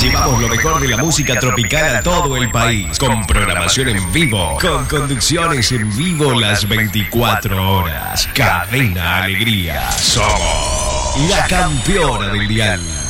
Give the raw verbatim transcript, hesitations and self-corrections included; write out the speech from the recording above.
Llevamos lo mejor de la música tropical a todo el país, con programación en vivo, con conducciones en vivo las veinticuatro horas. Cadena Alegría. Somos la campeona del dial.